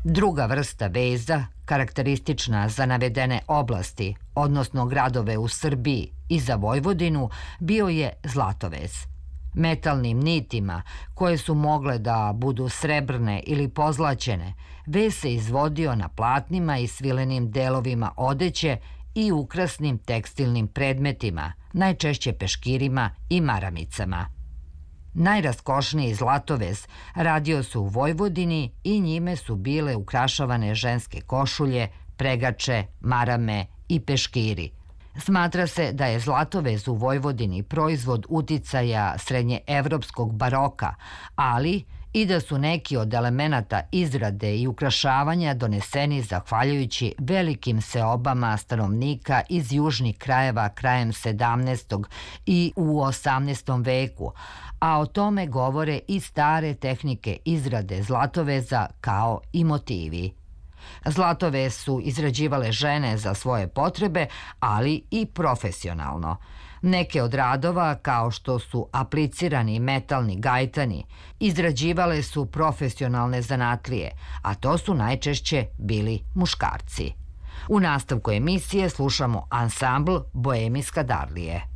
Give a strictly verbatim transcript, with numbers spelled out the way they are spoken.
Druga vrsta veza, karakteristična za navedene oblasti, odnosno gradove u Srbiji i za Vojvodinu, bio je zlatovez. Metalnim nitima, koje su mogle da budu srebrne ili pozlaćene, vez se izvodio na platnima i svilenim delovima odeće i ukrasnim tekstilnim predmetima, najčešće peškirima i maramicama. Najraskošniji zlatovez radio se u Vojvodini i njime su bile ukrašavane ženske košulje, pregače, marame i peškiri. Smatra se da je zlatovez u Vojvodini proizvod uticaja srednjeevropskog baroka, ali i da su neki od elemenata izrade i ukrašavanja doneseni zahvaljujući velikim seobama stanovnika iz južnih krajeva krajem sedamnaestog i u osamnaestom veku, a o tome govore i stare tehnike izrade zlatoveza kao i motivi. Zlatovez su izrađivale žene za svoje potrebe, ali i profesionalno. Neke od radova, kao što su aplicirani metalni gajtani, izrađivale su profesionalne zanatlije, a to su najčešće bili muškarci. U nastavku emisije slušamo ansambl Boemijska Darlije.